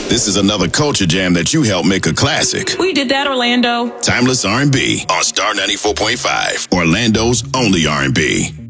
This is another culture jam that you helped make a classic. We did that, Orlando. Timeless R&B on Star 94.5, Orlando's only R&B.